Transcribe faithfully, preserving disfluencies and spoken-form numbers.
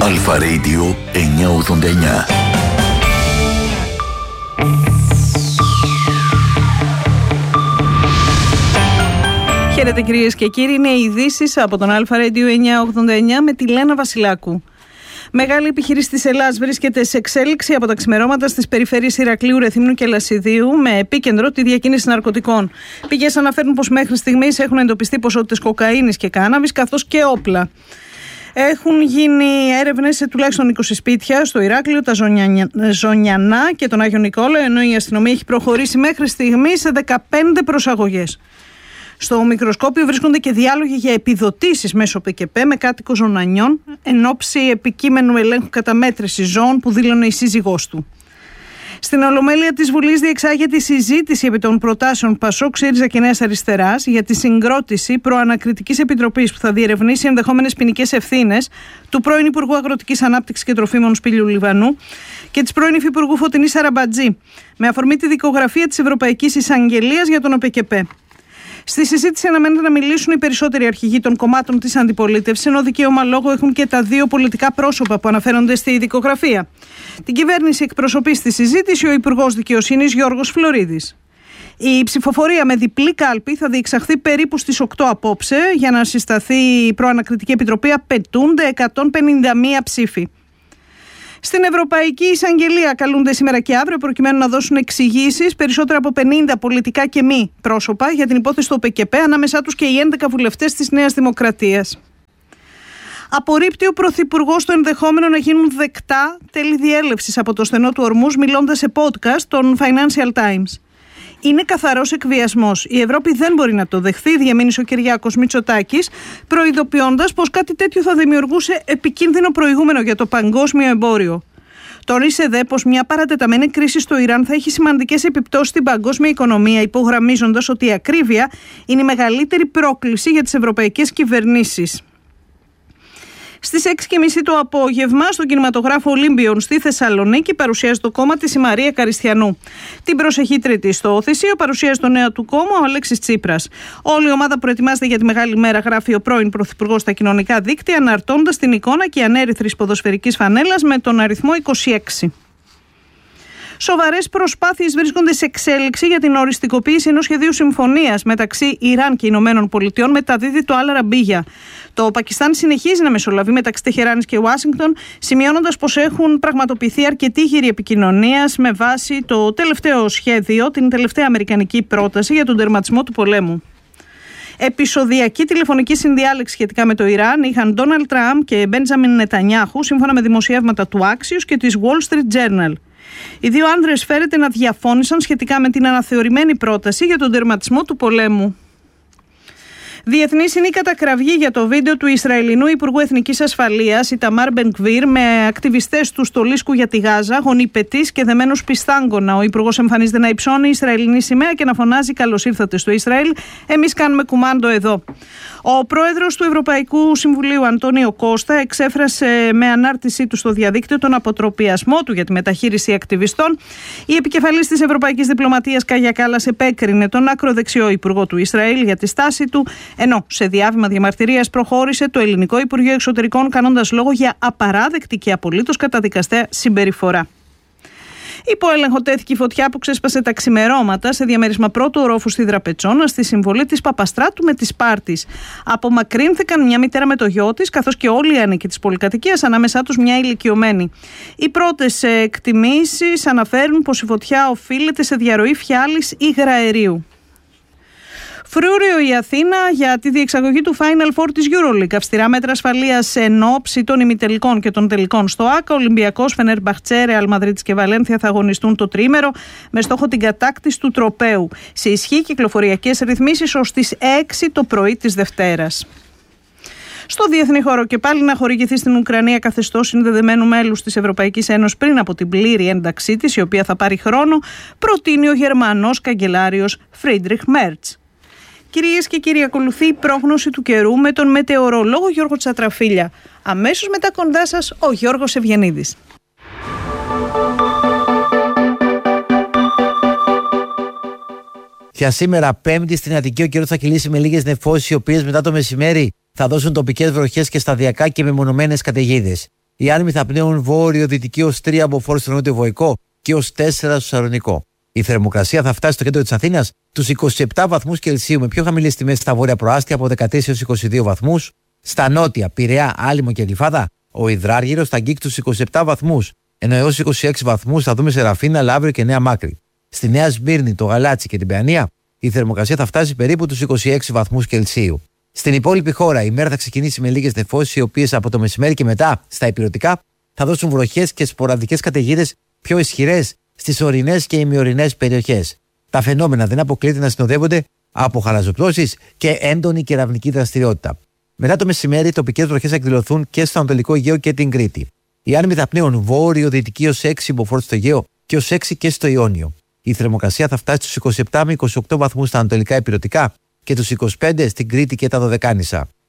Αλφα Radio εννιακόσια ογδόντα εννιά. Χαίρετε κυρίες και κύριοι, είναι οι ειδήσεις από τον Αλφα Radio εννιακόσια ογδόντα εννιά με τη Λένα Βασιλάκου. Μεγάλη επιχείρηση της Ελλάδας βρίσκεται σε εξέλιξη από τα ξημερώματα στις περιφέρειες Ηρακλείου, Ρεθύμνου και Λασιδίου, με επίκεντρο τη διακίνηση ναρκωτικών. Πηγές αναφέρουν πως μέχρι στιγμής έχουν εντοπιστεί ποσότητες κοκαίνης και κάναβης, καθώς και όπλα. Έχουν γίνει έρευνες σε τουλάχιστον είκοσι σπίτια στο Ηράκλειο, τα Ζωνιανά και τον Άγιο Νικόλαο, ενώ η αστυνομία έχει προχωρήσει μέχρι στιγμής σε δεκαπέντε προσαγωγές. Στο μικροσκόπιο βρίσκονται και διάλογοι για επιδοτήσεις μέσω ΠΚΠ με κάτοικο Ζωνανιών, εν ώψη επικείμενου ελέγχου καταμέτρησης ζώων που δήλωνε η σύζυγός του. Στην Ολομέλεια της Βουλής διεξάγεται η συζήτηση επί των προτάσεων Πασόκ, ΣΥΡΙΖΑ και Νέας Αριστεράς για τη συγκρότηση προανακριτικής επιτροπής που θα διερευνήσει ενδεχόμενες ποινικές ευθύνες του πρώην Υπουργού Αγροτικής Ανάπτυξης και Τροφίμων Σπύλιου Λιβανού και της πρώην Υφυπουργού Φωτεινής Αραμπατζή, με αφορμή τη δικογραφία της Ευρωπαϊκής Εισαγγελίας για τον ΟΠΚΠ. Στη συζήτηση αναμένεται να μιλήσουν οι περισσότεροι αρχηγοί των κομμάτων της αντιπολίτευσης, ενώ δικαίωμα λόγο έχουν και τα δύο πολιτικά πρόσωπα που αναφέρονται στη δικογραφία. Την κυβέρνηση εκπροσωπεί στη συζήτηση ο Υπουργός Δικαιοσύνης Γιώργος Φλωρίδης. Η ψηφοφορία με διπλή κάλπη θα διεξαχθεί περίπου στις οκτώ απόψε. Για να συσταθεί η προανακριτική επιτροπή απαιτούνται εκατόν πενήντα μία ψήφοι. Στην Ευρωπαϊκή Εισαγγελία καλούνται σήμερα και αύριο προκειμένου να δώσουν εξηγήσεις περισσότερα από πενήντα πολιτικά και μη πρόσωπα για την υπόθεση του ΟΠΚΠ, ανάμεσά τους και οι έντεκα βουλευτές της Νέας Δημοκρατίας. Απορρίπτει ο Πρωθυπουργός το ενδεχόμενο να γίνουν δεκτά τέλη διέλευσης από το στενό του Ορμούζ, μιλώντας σε podcast των Financial Times. Είναι καθαρός εκβιασμός. Η Ευρώπη δεν μπορεί να το δεχθεί, διαμήνυσε ο Κυριάκος Μητσοτάκης, προειδοποιώντας πως κάτι τέτοιο θα δημιουργούσε επικίνδυνο προηγούμενο για το παγκόσμιο εμπόριο. Τόνισε δε πως μια παρατεταμένη κρίση στο Ιράν θα έχει σημαντικές επιπτώσεις στην παγκόσμια οικονομία, υπογραμμίζοντας ότι η ακρίβεια είναι η μεγαλύτερη πρόκληση για τις ευρωπαϊκές κυβερνήσεις. Στις έξι και μισή το απόγευμα, στον κινηματογράφο Ολύμπιον στη Θεσσαλονίκη, παρουσιάζει το κόμμα της η Μαρία Καριστιανού. Την προσεχή Τρίτη στο Θησίο παρουσιάζει το νέο του κόμμα ο Αλέξης Τσίπρας. Όλη η ομάδα προετοιμάζεται για τη μεγάλη μέρα, γράφει ο πρώην Πρωθυπουργός στα κοινωνικά δίκτυα, αναρτώντας την εικόνα και ανέρυθρης ποδοσφαιρικής φανέλας με τον αριθμό είκοσι έξι. Σοβαρές προσπάθειες βρίσκονται σε εξέλιξη για την οριστικοποίηση ενός σχεδίου συμφωνίας μεταξύ Ιράν και Ηνωμένων Πολιτειών, μεταδίδει το Al Arabiya. Το Πακιστάν συνεχίζει να μεσολαβεί μεταξύ Τεχεράνης και Ουάσιγκτον, σημειώνοντας πως έχουν πραγματοποιηθεί αρκετοί γύροι επικοινωνίας με βάση το τελευταίο σχέδιο, την τελευταία αμερικανική πρόταση για τον τερματισμό του πολέμου. Επεισοδιακή τηλεφωνική συνδιάλεξη σχετικά με το Ιράν είχαν Ντόναλντ Τραμπ και Μπέντζαμιν Νετανιάχου, σύμφωνα με δημοσιεύματα του Axios και της Wall Street Journal. Οι δύο άνδρες φέρεται να διαφώνησαν σχετικά με την αναθεωρημένη πρόταση για τον τερματισμό του πολέμου. Διεθνής είναι η κατακραυγή για το βίντεο του Ισραηλινού Υπουργού Εθνικής Ασφαλείας, Ιταμάρ Μπενγκβίρ, με ακτιβιστές του στολίσκου για τη Γάζα, γονιπετής και δεμένους πιστάγκωνα. Ο Υπουργός εμφανίζεται να υψώνει Ισραηλινή σημαία και να φωνάζει «Καλώς ήρθατε στο Ισραήλ, εμείς κάνουμε κουμάντο εδώ». Ο πρόεδρος του Ευρωπαϊκού Συμβουλίου, Αντώνιο Κώστα, εξέφρασε με ανάρτησή του στο διαδίκτυο τον αποτροπιασμό του για τη μεταχείριση ακτιβιστών. Η επικεφαλής της Ευρωπαϊκής Διπλωματίας, Κάγια Κάλλας, επέκρινε τον ακροδεξιό Υπουργό του Ισραήλ για τη στάση του, ενώ σε διάβημα διαμαρτυρίας προχώρησε το Ελληνικό Υπουργείο Εξωτερικών, κάνοντας λόγο για απαράδεκτη και απολύτως καταδικαστέα συμπεριφορά. Υπό έλεγχο τέθηκε η φωτιά που ξέσπασε τα ξημερώματα σε διαμέρισμα πρώτου ορόφου στη Δραπετσόνα, στη συμβολή της Παπαστράτου με τη Σπάρτης. Απομακρύνθηκαν μια μητέρα με το γιο της, καθώς και όλοι οι άνοικοι της πολυκατοικίας, ανάμεσά τους μια ηλικιωμένη. Οι πρώτες εκτιμήσεις αναφέρουν πως η φωτιά οφείλεται σε διαρροή φιάλης υγραερίου. Φρούριο η Αθήνα για τη διεξαγωγή του Final Four της EuroLeague. Αυστηρά μέτρα ασφαλείας εν ώψη των ημιτελικών και των τελικών στο ΆΚΑ. Ολυμπιακός, Φενέρμπαχτσε, Ρεάλ Μαδρίτης και Βαλένθια θα αγωνιστούν το τρίμερο με στόχο την κατάκτηση του τροπαίου. Σε ισχύ κυκλοφοριακές ρυθμίσεις ως τις έξι το πρωί της Δευτέρας. Στο διεθνή χώρο και πάλι να χορηγηθεί στην Ουκρανία καθεστώς συνδεδεμένου μέλους της Ευρωπαϊκής Ένωσης πριν από την πλήρη ένταξή της, η οποία θα πάρει χρόνο, προτείνει ο Γερμανός καγκελάριος Φρίντριχ Μέρτς. Κυρίες και κύριοι, ακολουθεί η πρόγνωση του καιρού με τον μετεωρολόγο Γιώργο Τσατραφίλια. Αμέσως μετά κοντά σας ο Γιώργος Ευγενίδης. Για σήμερα, Πέμπτη, στην Αττική ο καιρός θα κυλήσει με λίγες νεφώσεις, οι οποίες μετά το μεσημέρι θα δώσουν τοπικές βροχές και σταδιακά και μεμονωμένες καταιγίδες. Οι άνεμοι θα πνέουν βόρειο-δυτική ως τρία από φόρ στο νότιο Βοϊκό και ως τέσσερα στο Σαλονικό. Η θερμοκρασία θα φτάσει στο κέντρο της Αθήνας τους είκοσι επτά βαθμούς Κελσίου, με πιο χαμηλές τιμές στα βόρεια προάστια από δεκατέσσερα έως είκοσι δύο βαθμούς. Στα νότια, Πειραιά, Άλυμο και Γλυφάδα, ο Υδράργυρος θα αγγίξει τους είκοσι επτά βαθμούς, ενώ έως είκοσι έξι βαθμούς θα δούμε σε Ραφίνα, Λαύριο και Νέα Μάκρη. Στη Νέα Σμύρνη, το Γαλάτσι και την Παιανία, η θερμοκρασία θα φτάσει περίπου τους είκοσι έξι βαθμούς Κελσίου. Στην υπόλοιπη χώρα, η μέρα θα ξεκινήσει με λίγες νεφώσεις, οι οποίες από το μεσημέρι και μετά στα ηπειρωτικά θα δώσουν βροχές και σποραδικές καταιγίδες πιο ισχυρές στις ορεινές και ημιορεινές περιοχές. Τα φαινόμενα δεν αποκλείεται να συνοδεύονται από χαλαζοπτώσεις και έντονη κεραυνική δραστηριότητα. Μετά το μεσημέρι, οι τοπικές βροχές θα εκδηλωθούν και στο Ανατολικό Αιγαίο και την Κρήτη. Οι άνεμοι θα πνέουν βόρειο-δυτική ως έξι υποφόρ στο Αιγαίο και ως έξι και στο Ιόνιο. Η θερμοκρασία θα φτάσει στους είκοσι επτά με είκοσι οκτώ βαθμούς στα ανατολικά ηπειρωτικά και τους είκοσι πέντε στην Κρήτη και τα Δωδεκάνησα.